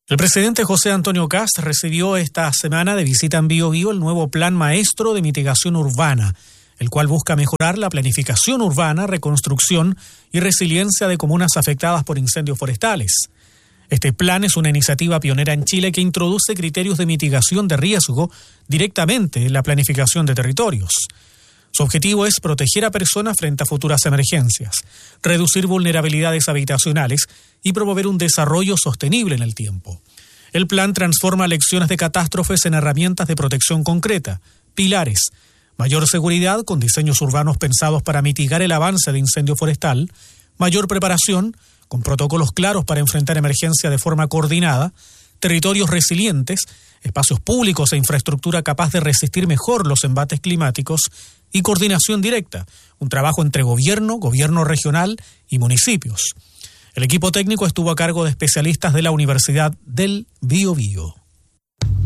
El presidente José Antonio Kast recibió esta semana de visita en Biobío el nuevo Plan Maestro de Mitigación Urbana, el cual busca mejorar la planificación urbana, reconstrucción y resiliencia de comunas afectadas por incendios forestales. Este plan es una iniciativa pionera en Chile que introduce criterios de mitigación de riesgo directamente en la planificación de territorios. Su objetivo es proteger a personas frente a futuras emergencias, reducir vulnerabilidades habitacionales y promover un desarrollo sostenible en el tiempo. El plan transforma lecciones de catástrofes en herramientas de protección concreta, pilares, mayor seguridad con diseños urbanos pensados para mitigar el avance de incendio forestal, mayor preparación con protocolos claros para enfrentar emergencia de forma coordinada, territorios resilientes, espacios públicos e infraestructura capaz de resistir mejor los embates climáticos y coordinación directa, un trabajo entre gobierno regional y municipios. El equipo técnico estuvo a cargo de especialistas de la Universidad del Biobío.